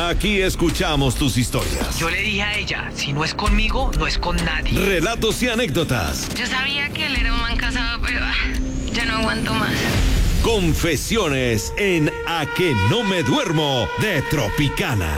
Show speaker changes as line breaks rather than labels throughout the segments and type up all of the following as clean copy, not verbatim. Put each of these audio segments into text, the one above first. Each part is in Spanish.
Aquí escuchamos tus historias.
Yo le dije a ella, si no es conmigo, no es con nadie.
Relatos y anécdotas.
Yo sabía que él era un man casado, pero ya no aguanto más.
Confesiones en A que no me duermo de Tropicana.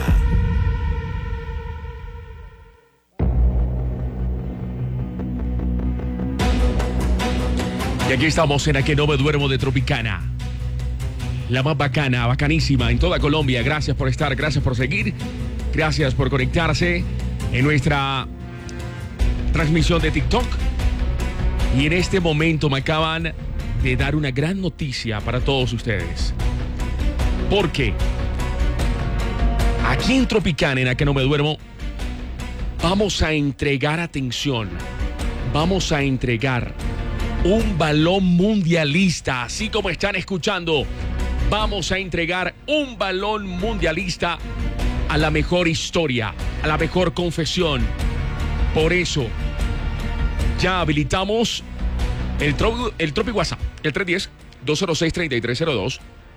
Y aquí estamos en A que no me duermo de Tropicana. La más bacana, bacanísima en toda Colombia. Gracias por estar, gracias por seguir, gracias por conectarse en nuestra transmisión de TikTok. Y en este momento me acaban de dar una gran noticia para todos ustedes. Porque aquí en Tropicana, en A que no me duermo, vamos a entregar, atención, vamos a entregar un balón mundialista, así como están escuchando. Vamos a entregar un balón mundialista a la mejor historia, a la mejor confesión. Por eso, ya habilitamos el Tropi WhatsApp, el 310-206-3302,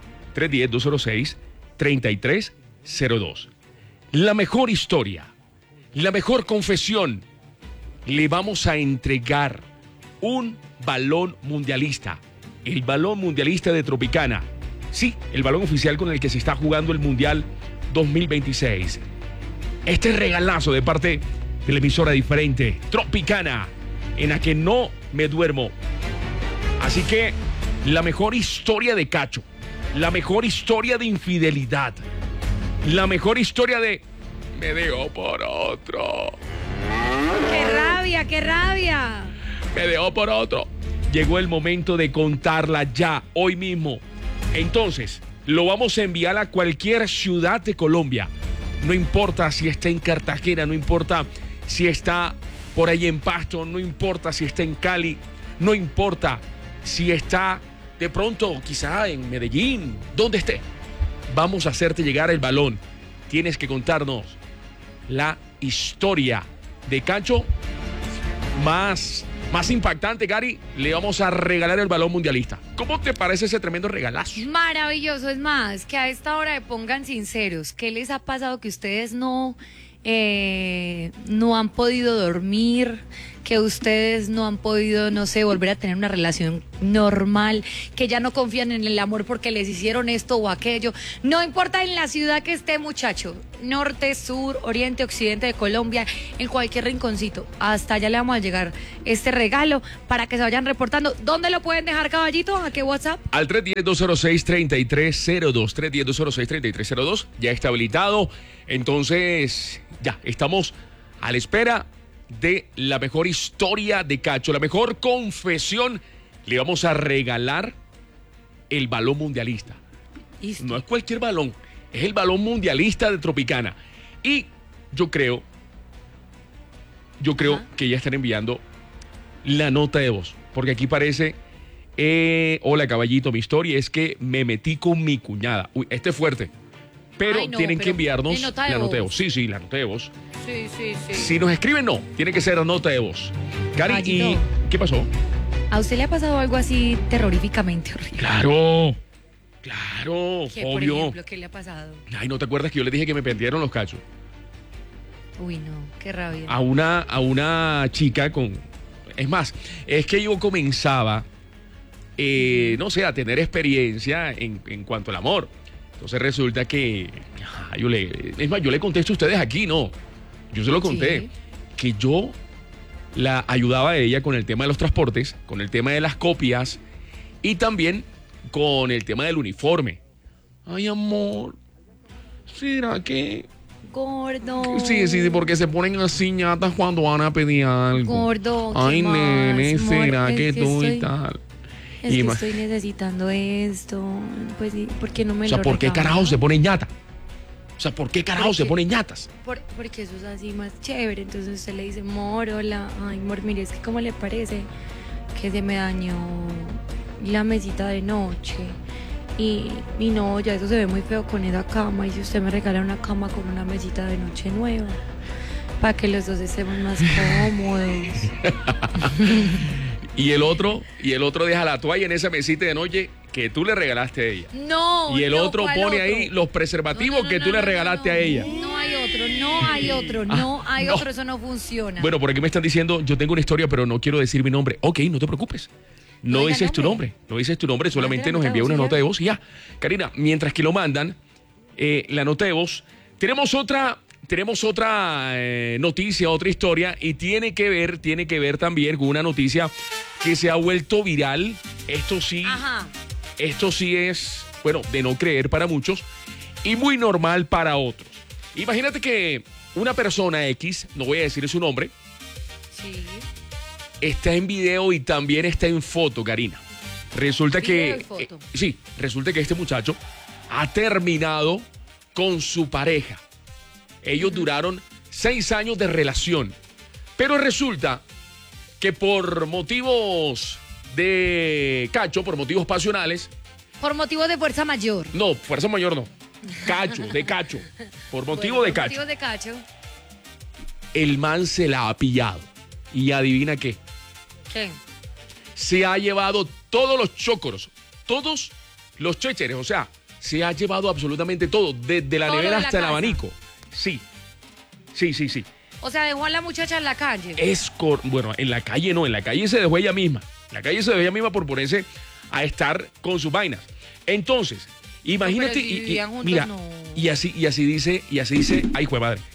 310-206-3302. La mejor historia, la mejor confesión. Le vamos a entregar un balón mundialista, el balón mundialista de Tropicana. Sí, el balón oficial con el que se está jugando el Mundial 2026. Este regalazo de parte de la emisora diferente, Tropicana, en la que no me duermo. Así que la mejor historia de cacho, la mejor historia de infidelidad, la mejor historia de me dejó por otro.
¡Qué rabia, qué rabia!
Me dejó por otro. Llegó el momento de contarla ya, hoy mismo. Entonces, lo vamos a enviar a cualquier ciudad de Colombia. No importa si está en Cartagena, no importa si está por ahí en Pasto, no importa si está en Cali, no importa si está de pronto quizá en Medellín, donde esté. Vamos a hacerte llegar el balón. Tienes que contarnos la historia de cacho más impactante, Gary. Le vamos a regalar el balón mundialista. ¿Cómo te parece ese tremendo regalazo?
Maravilloso, es más, que a esta hora de pongan sinceros, ¿qué les ha pasado que ustedes no han podido dormir, que ustedes no han podido, no sé, volver a tener una relación normal, que ya no confían en el amor porque les hicieron esto o aquello? No importa en la ciudad que esté, muchacho, norte, sur, oriente, occidente de Colombia, en cualquier rinconcito, hasta allá le vamos a llegar este regalo para que se vayan reportando. ¿Dónde lo pueden dejar, caballito? ¿A qué WhatsApp?
Al 310-206-3302, 310-206-3302, ya está habilitado. Entonces, ya, estamos a la espera de la mejor historia de cacho, la mejor confesión. Le vamos a regalar el balón mundialista.
¿Listo?
No es cualquier balón, es el balón mundialista de Tropicana. Y yo creo que ya están enviando la nota de voz, porque aquí parece, hola caballito, mi historia es que me metí con mi cuñada. Uy, este es fuerte. Pero
Ay, no,
tienen que enviarnos la nota de voz. Sí, la nota de voz.
Sí.
Si nos escriben, no. Tiene que ser la nota de voz. Cari, ¿y qué pasó?
¿A usted le ha pasado algo así terroríficamente horrible?
Claro,
¿Qué,
obvio.
por ejemplo, qué le ha pasado?
Ay, ¿no te acuerdas que yo le dije que me perdieron los cachos?
Uy, no, qué rabia.
A una chica con... Es más, es que yo comenzaba, no sé, a tener experiencia en cuanto al amor. Entonces resulta que... yo le contesto a ustedes aquí, ¿no? Yo se lo conté.
Sí.
Que yo la ayudaba a ella con el tema de los transportes, con el tema de las copias y también con el tema del uniforme. Ay, amor, ¿será que...?
Gordo.
Sí, porque se ponen así ñatas cuando van a pedir algo.
Gordo, ¿qué
ay,
más,
nene,
amor?
¿será
Es
que
que
tú y
estoy-
tal?
Es
Y
que
más-
estoy necesitando esto. Pues, ¿por qué no me
O sea,
lo
¿por qué
regala?
carajo se ponen ñata? O sea, ¿por qué carajo
Porque-
se ponen ñatas?
Porque eso es así más chévere. Entonces usted le dice, amor, hola. Ay, amor, mire, es que ¿cómo le parece que se me dañó la mesita de noche? Y no, ya eso se ve muy feo con esa cama. Y si usted me regala una cama con una mesita de noche nueva, para que los dos estemos más cómodos.
Y el otro deja la toalla en esa mesita de noche que tú le regalaste a ella.
No.
Y el
no,
otro
¿cuál
pone
otro?
ahí los preservativos
No,
que tú le regalaste a ella.
No hay otro, no hay otro, no hay
no.
otro, eso no funciona.
Bueno, por aquí me están diciendo, yo tengo una historia, pero no quiero decir mi nombre. Ok, no te preocupes. No
diga
dices tu
nombre.
nombre, no dices tu nombre, solamente
la
nos
nota de
envía
voz
una
y ya.
nota de voz y ya. Karina, mientras que lo mandan, la nota de voz, tenemos otra noticia, otra historia, y tiene que ver también con una noticia que se ha vuelto viral. Esto sí es, bueno, de no creer para muchos y muy normal para otros. Imagínate que una persona X, no voy a decir su nombre,
Sí.
está en video y también está en foto, Karina. Resulta
Video
que
y foto.
resulta que este muchacho ha terminado con su pareja. Ellos duraron 6 años de relación, pero resulta que por motivos de cacho, por motivos pasionales,
Por motivos de fuerza mayor.
no, fuerza mayor no, de cacho, por motivo
Bueno,
de
por
cacho,
motivos de cacho.
el man se la ha pillado. Y adivina qué,
¿Qué?
se ha llevado todos los chócoros, todos los chécheres, o sea, se ha llevado absolutamente todo, desde la
Todo
nevera
de la
hasta el
casa.
abanico. Sí.
O sea, dejó a la muchacha en la calle.
Bueno, en la calle no, en la calle se dejó ella misma. En la calle se dejó ella misma por ponerse a estar con sus vainas. Entonces, imagínate,
pero si vivían juntos,
mira,
no.
y así dice, ay, jue madre.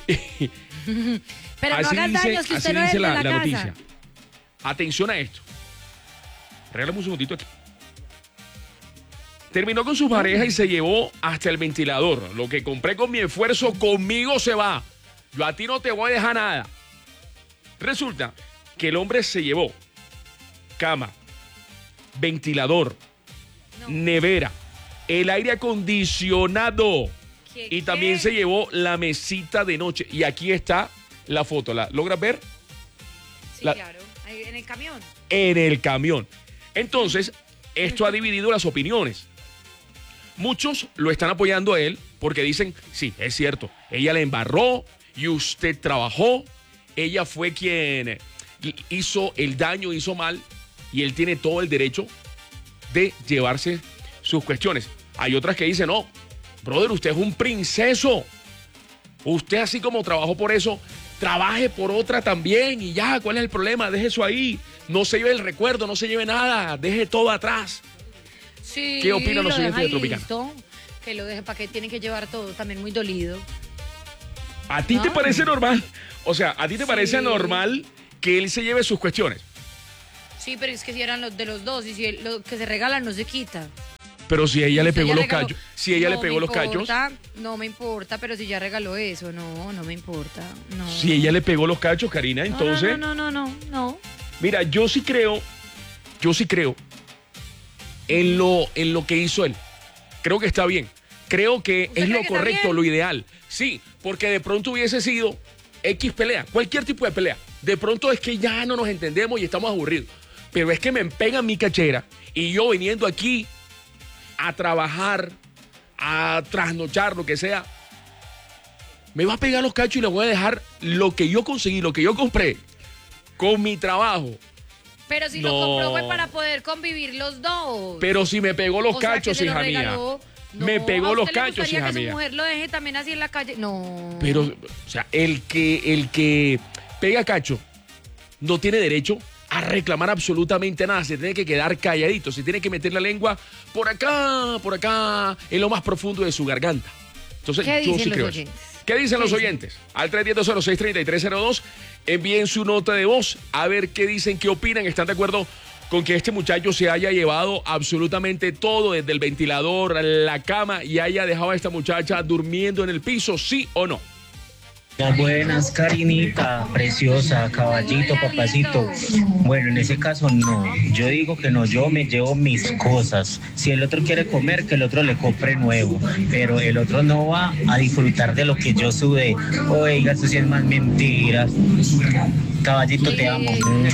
Pero no hagan daños, que usted no es
dice
de la casa.
noticia. Atención a esto. Regálame un segundito aquí. Terminó con su pareja y se llevó hasta el ventilador. Lo que compré con mi esfuerzo, conmigo se va. Yo a ti no te voy a dejar nada. Resulta que el hombre se llevó cama, ventilador, nevera, el aire acondicionado y también se llevó la mesita de noche. Y aquí está la foto. ¿La logras ver?
Sí,
la-
claro. Ahí en el camión.
En el camión. Entonces, esto ha dividido las opiniones. Muchos lo están apoyando a él porque dicen, sí, es cierto, ella le embarró y usted trabajó, ella fue quien hizo el daño, hizo mal y él tiene todo el derecho de llevarse sus cuestiones. Hay otras que dicen, no, brother, usted es un princeso. Usted así como trabajó por eso, trabaje por otra también y ya, ¿cuál es el problema? Deje eso ahí. No se lleve el recuerdo, no se lleve nada, deje todo atrás.
Sí,
¿Qué opinan los
lo
oyentes
deja
de Tropicana?
listo, que lo deje, para que tienen que llevar todo, también muy dolido.
¿A ti te
No.
parece normal? O sea, ¿a ti te parece
Sí.
normal que él se lleve sus cuestiones?
Sí, pero es que si eran los de los dos y si lo que se regalan no se quita.
Pero si ella le
Usted
pegó
ya
los
regaló.
cachos, si ella le
No
pegó
me
los cachos,
importa, no me importa, pero si ya regaló eso, no me importa. No.
si ella le pegó los cachos, Karina,
No,
entonces,
no.
mira, yo sí creo en lo que hizo él. Creo que está bien. Creo que
¿Usted
es
cree
lo
que está
correcto,
bien?
lo ideal. Sí, porque de pronto hubiese sido X pelea, cualquier tipo de pelea. De pronto es que ya no nos entendemos y estamos aburridos. Pero es que me pegan mi cachera y yo viniendo aquí a trabajar, a trasnochar, lo que sea, me va a pegar los cachos y le voy a dejar lo que yo conseguí, lo que yo compré con mi trabajo.
Pero si
No.
lo compró fue para poder convivir los dos.
Pero si me pegó los
O sea, que
cachos,
se lo
hija mía.
regaló.
Me
No,
pegó
¿a
los
usted le
cachos,
gustaría
hija
que su
mía.
mujer lo deje también así en la calle? No.
Pero, o sea, el que pega cacho no tiene derecho a reclamar absolutamente nada. Se tiene que quedar calladito. Se tiene que meter la lengua por acá, en lo más profundo de su garganta. Entonces,
¿Qué
yo
dicen
sí
los
creo eso.
oyentes?
¿Qué dicen
¿Qué
los
dicen?
oyentes? Al 310-06-3302, envíen su nota de voz a ver qué dicen, qué opinan. ¿Están de acuerdo con que este muchacho se haya llevado absolutamente todo, desde el ventilador, la cama, y haya dejado a esta muchacha durmiendo en el piso, sí o no?
Buenas, Karinita, preciosa, caballito,
Hola,
papacito.
lindo.
Bueno, en ese caso no. Yo digo que no, yo me llevo mis cosas. Si el otro quiere comer, que el otro le compre nuevo. Pero el otro no va a disfrutar de lo que yo sudé. Oiga, eso sí es más mentiras. Caballito, te amo.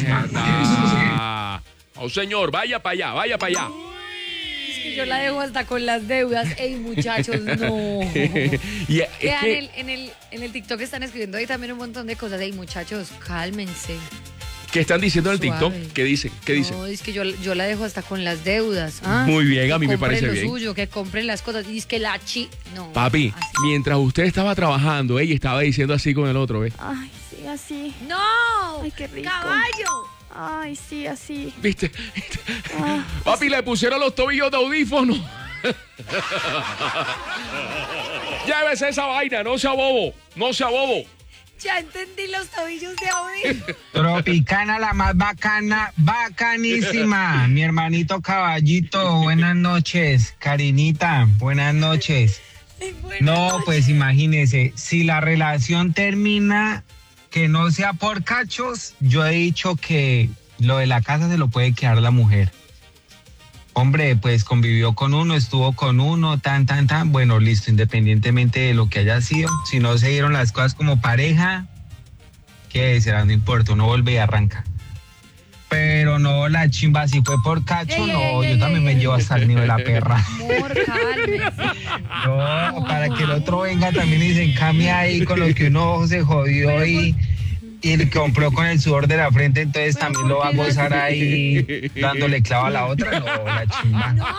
Oh, señor, vaya para allá, vaya para allá.
Es que yo la dejo hasta con las deudas. Ey, muchachos, no.
Y es
Vean,
que,
en el TikTok están escribiendo ahí también un montón de cosas. Ey, muchachos, cálmense.
¿Qué están diciendo en el
Suave.
TikTok? ¿Qué dicen? ¿Qué dicen?
No, es que yo la dejo hasta con las deudas. ¿Ah?
Muy bien, a mí me
Que compren
parece
lo
bien.
suyo, que compren las cosas. Y es que no.
Papi,
así.
mientras usted estaba trabajando, ella estaba diciendo así con el otro, ¿ves?
Ay, sí, así.
¡No!
Ay, qué rico.
¡Caballo!
Ay, sí, así.
¿Viste?
Ah,
Papi, le pusieron los tobillos de audífono. Llévese esa vaina, no sea bobo, no sea bobo.
Ya entendí los tobillos de Audi.
Tropicana, la más bacana, bacanísima. Mi hermanito Caballito, buenas noches. Karinita, buenas noches. No, pues imagínese, si la relación termina, que no sea por cachos, yo he dicho que lo de la casa se lo puede quedar la mujer. Hombre, pues convivió con uno, estuvo con uno, bueno, listo, independientemente de lo que haya sido. Si no se dieron las cosas como pareja, ¿qué será? No importa, uno vuelve y arranca. Pero no, la chimba, si fue por cacho, yo también me llevo hasta el nido de la perra.
Amor, cálmese.
No, para que el otro venga también y se encame ahí con lo que uno se jodió y compró con el sudor de la frente, entonces también lo va a gozar ahí dándole clavo a la otra. No, la chimba.
No.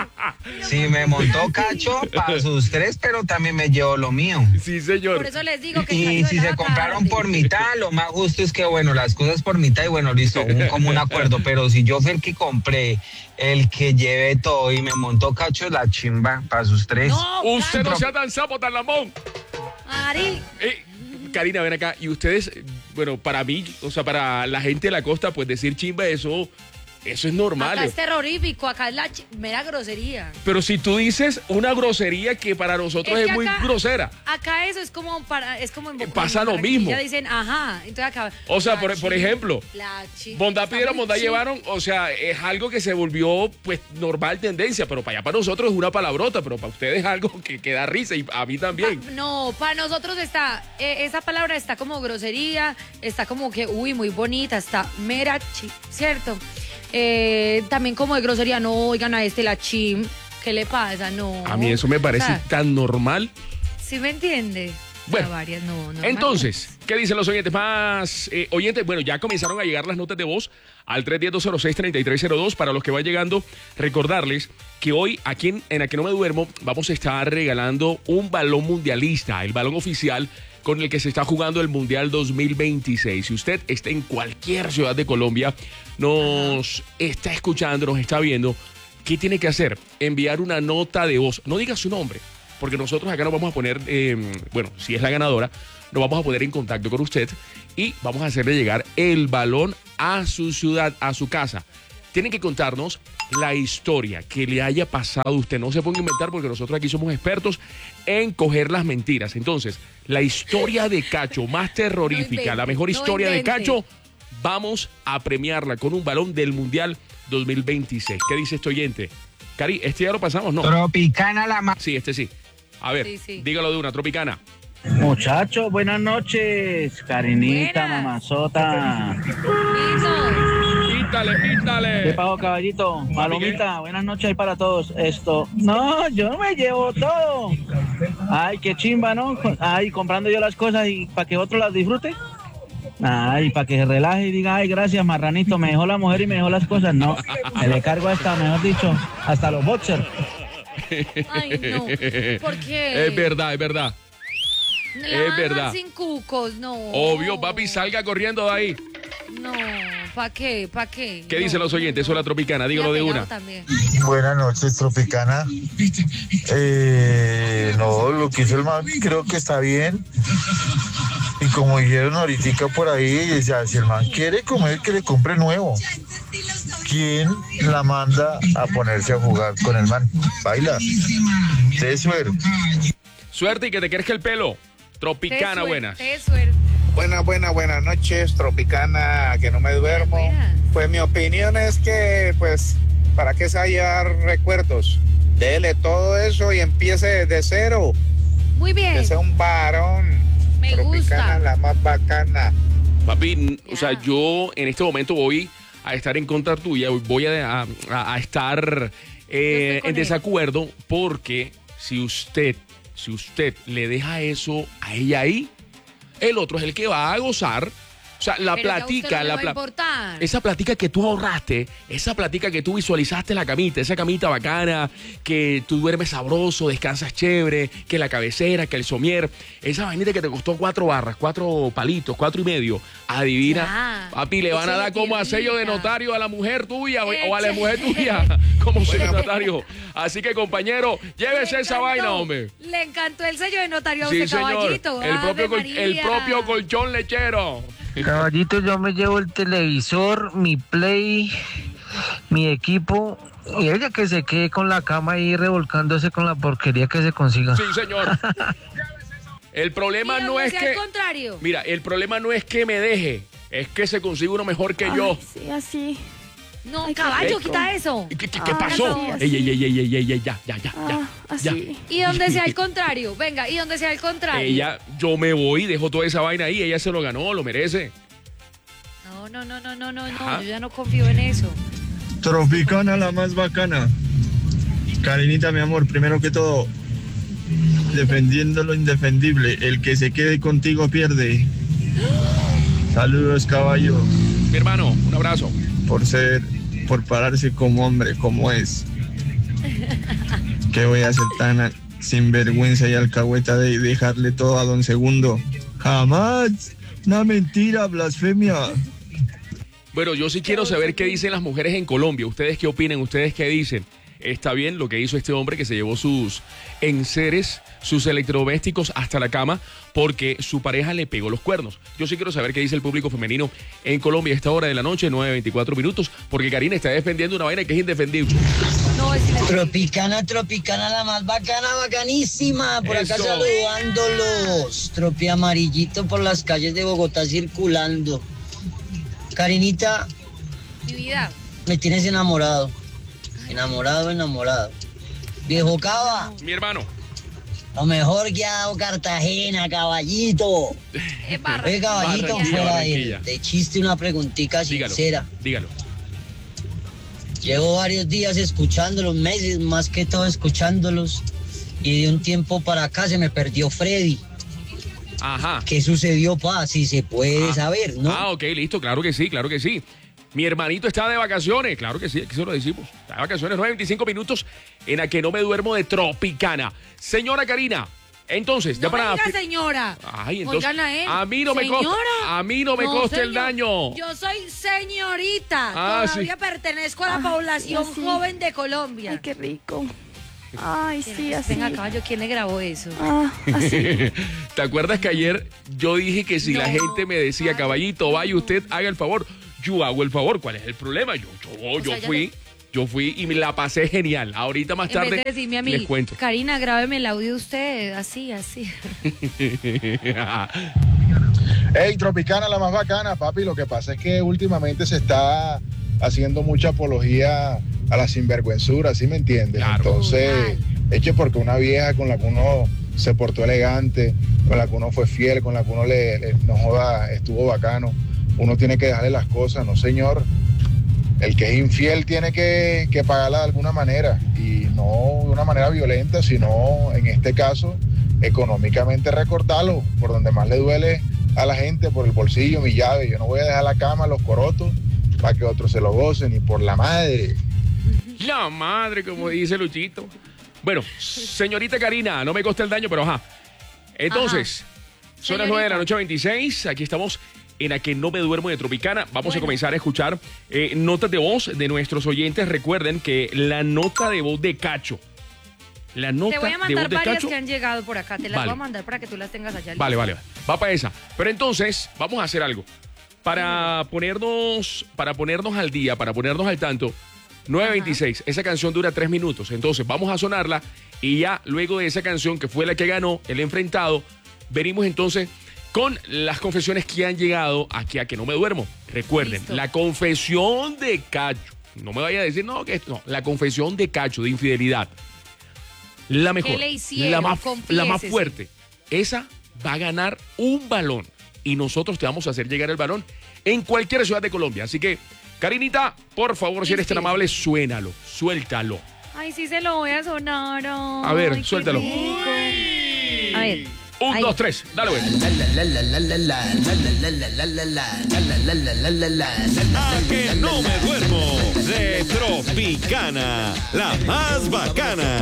Sí, me montó cacho para sus tres, pero también me llevo lo mío.
Sí, señor.
Por eso les digo que
Y si se compraron por mitad, lo más justo es que, bueno, las cosas por mitad y bueno, listo, un común acuerdo. Pero si yo fui el que compré, el que llevé todo y me montó cacho, la chimba para sus tres.
No,
Usted no sea tan sapo, tan lambón.
Ari.
Karina, ven acá. Y ustedes, bueno, para mí, o sea, para la gente de la costa, pues decir chimba, eso es normal.
Acá es terrorífico, acá es la mera grosería.
Pero si tú dices una grosería que para nosotros es
que
muy
acá-
grosera.
Acá eso es como en
Pasa lo mismo.
Ya dicen, ajá. Entonces acá.
O sea,
la
por
chi-
ejemplo,
la chi-
bondad
está
pidieron,
muy
bondad
chi-
llevaron, o sea, es algo que se volvió, pues, normal tendencia, pero para allá para nosotros es una palabrota, pero para ustedes es algo que da risa y a mí también.
No, para nosotros está, esa palabra está como grosería, está como que, uy, muy bonita, está mera chi, ¿cierto? También como de grosería, no, oigan a la chim, ¿qué le pasa? No.
A mí eso me parece
O sea,
tan normal.
¿sí me entiende?
Bueno,
Varias, no,
entonces, ¿qué dicen los oyentes? Más oyentes, bueno, ya comenzaron a llegar las notas de voz al 310-206-3302. Para los que van llegando, recordarles que hoy aquí en A Que No Me Duermo vamos a estar regalando un balón mundialista, el balón oficial con el que se está jugando el Mundial 2026. Si usted está en cualquier ciudad de Colombia, nos está escuchando, nos está viendo, ¿qué tiene que hacer? Enviar una nota de voz. No diga su nombre, porque nosotros acá nos vamos a poner, bueno, si es la ganadora, nos vamos a poner en contacto con usted y vamos a hacerle llegar el balón a su ciudad, a su casa. Tienen que contarnos la historia que le haya pasado a usted. No se ponga a inventar porque nosotros aquí somos expertos en coger las mentiras. Entonces, la historia de Cacho más terrorífica, la mejor historia de Cacho, vamos a premiarla con un balón del Mundial 2026. ¿Qué dice este oyente? Cari, ¿este ya lo pasamos? No.
Tropicana, la más.
Sí, este sí. A ver,
Sí.
dígalo de una, Tropicana.
Muchachos, buenas noches. Karinita,
Buenas.
mamazota.
Quítale,
¿Qué
quítale.
pago, caballito? Palomita, buenas noches ahí para todos. No, yo me llevo todo. Ay, qué chimba, ¿no? Ay, comprando yo las cosas y para que otro las disfrute. Ay, para que se relaje y diga, ay, gracias, marranito, me dejó la mujer y me dejó las cosas. No, me le cargo hasta, mejor dicho, hasta los boxers.
Ay, no. ¿Por qué?
Es verdad, es verdad.
La
verdad.
sin cucos, no.
Obvio, papi, salga corriendo de ahí.
No, ¿para qué? ¿Para qué?
¿Qué dicen los oyentes? Eso es la Tropicana, dígalo de una.
También.
Buenas noches, Tropicana. No, lo que hizo el man creo que está bien. Y como dijeron ahorita por ahí, ya, si el man quiere comer, que le compre nuevo. ¿Quién la manda a ponerse a jugar con el man? Baila. De suerte.
Suerte y que te crezca el pelo. Tropicana, buenas.
Buenas noches, Tropicana, que no me duermo.
Buenas.
Pues mi opinión es que, pues, ¿para qué se va a llevar recuerdos? Dele todo eso y empiece desde cero.
Muy bien.
Que sea un varón.
Me
Tropicana,
gusta.
la más bacana.
Papi, o sea, yo en este momento voy a estar en contra tuya, voy a estar
estoy con
en
él.
desacuerdo porque si usted le deja eso a ella ahí, el otro es el que va a gozar sea, la
Pero ya a usted
platica,
no le va a importar.
esa platica que tú ahorraste, esa platica que tú visualizaste en la camita, esa camita bacana, que tú duermes sabroso, descansas chévere, que la cabecera, que el somier, esa vainita que te costó 4 barras, 4 palitos, 4 y medio, adivina,
Ya.
papi, le van a dar como a sello de
tierrita.
notario a la mujer tuya o a la
Eche.
mujer tuya como sello de notario. Así que, compañero, llévese esa vaina, hombre.
Le encantó el sello de notario a
Sí,
usted,
señor.
caballito.
El
Ave María.
propio colchón lechero.
Caballito, yo me llevo el televisor, mi play, mi equipo y ella que se quede con la cama ahí revolcándose con la porquería que se consiga.
Sí, señor. El problema no es que...
al contrario.
Mira, el problema no es que me deje, es que se consiga uno mejor que yo.
Sí, así.
No,
Ay,
caballo,
qué
quita eso.
¿Qué
Ah,
pasó?
sí, así.
Ey, ya.
Así.
Y donde sea el contrario. Venga, y donde sea el contrario.
Yo me voy, dejo toda esa vaina ahí, ella se lo ganó, lo merece.
No,
Ajá.
yo ya no confío en eso.
Tropicana, la más bacana. Karinita, mi amor, primero que todo, defendiendo lo indefendible, el que se quede contigo pierde. Saludos, caballo.
Mi hermano, un abrazo.
Por pararse como hombre, como es. ¿Qué voy a hacer tan sinvergüenza y alcahueta de dejarle todo a don Segundo? Jamás. Una mentira, blasfemia.
Bueno, yo sí quiero saber qué dicen las mujeres en Colombia. ¿Ustedes qué opinan? ¿Ustedes qué dicen? ¿Está bien lo que hizo este hombre que se llevó sus enseres, sus electrodomésticos hasta la cama porque su pareja le pegó los cuernos? Yo sí quiero saber qué dice el público femenino en Colombia a esta hora de la noche, 9:24 minutos, porque Karina está defendiendo una vaina que es indefendible.
Tropicana, la más bacana, bacanísima. Por acá
Eso.
saludándolos. Tropi amarillito por las calles de Bogotá circulando. Karinita,
Mi vida.
me tienes enamorado. Enamorado. Viejo Cava,
Mi hermano.
lo mejor que ha dado Cartagena, caballito. Oye, caballito,
Barranquilla,
fuera
Barranquilla.
de chiste, una preguntica sincera.
Dígalo.
Llevo varios días escuchándolos, meses más que todo escuchándolos. Y de un tiempo para acá se me perdió Freddy.
Ajá.
¿Qué sucedió, pa? Si se puede saber, ¿no?
Ah, ok, listo, claro que sí. Mi hermanito está de vacaciones, claro que sí, aquí se lo decimos. Está de vacaciones, 9:25 minutos en la que no me duermo de Tropicana. Señora Karina, entonces, ya
No
para...
me diga señora.
Ay, entonces,
Oigan a él.
a mí no me
¿Señora?
consta, a mí no me consta el
señor.
daño.
Yo soy señorita.
Ah,
Todavía pertenezco a la población
sí.
joven de Colombia.
Ay, qué rico. Ay, sí, así.
Venga, caballo, ¿quién le grabó eso?
Así.
¿Te acuerdas que ayer yo dije que si la gente me decía, caballito, vaya usted, haga el favor? Yo hago el favor, ¿cuál es el problema? Yo fui y me la pasé genial. Ahorita más
En
tarde
vez de decirme a mí,
les cuento.
Karina, grábeme el audio usted, así.
Hey, Tropicana, la más bacana, papi. Lo que pasa es que últimamente se está haciendo mucha apología a la sinvergüenzura, ¿sí me entiendes?
Claro.
Entonces, es que porque una vieja con la que uno se portó elegante, con la que uno fue fiel, con la que uno no joda, estuvo bacano, uno tiene que dejarle las cosas, no señor. El que es infiel tiene que pagarla de alguna manera, y no de una manera violenta, sino en este caso económicamente recortarlo por donde más le duele a la gente, por el bolsillo, mi llave. Yo no voy a dejar la cama, los corotos, para que otros se lo gocen, y por la madre.
La madre, como dice Luchito. Bueno, señorita Karina, no me consta el daño, pero ajá. Entonces, son las 9:26. Aquí estamos en A Que No Me Duermo de Tropicana. Vamos a comenzar a escuchar notas de voz de nuestros oyentes. Recuerden que la nota de voz de Cacho. La nota
Te voy a
de voz
mandar
de
varias
Cacho.
que han llegado por acá. Te las
Vale.
voy a mandar para que tú las tengas allá.
Vale. Va para esa. Pero entonces, vamos a hacer algo. Para ponernos al día, para ponernos al tanto, 9:26. Esa canción dura 3 minutos. Entonces, vamos a sonarla y ya luego de esa canción, que fue la que ganó el enfrentado, venimos entonces con las confesiones que han llegado aquí a Que No Me Duermo. Recuerden,
Listo.
la confesión de Cacho. No me vaya a decir, no, la confesión de Cacho de infidelidad. La mejor,
¿Qué le hicieron?
la más
Confiésese.
fuerte. Esa va a ganar un balón y nosotros te vamos a hacer llegar el balón en cualquier ciudad de Colombia. Así que, Karinita, por favor, si eres tan amable, suénalo, suéltalo.
Ay, sí se lo voy a sonar.
A ver,
Ay, qué
suéltalo.
rico. A ver.
1, 2, 3. Dale, güey.
A que no me duermo de Tropicana, la más bacana.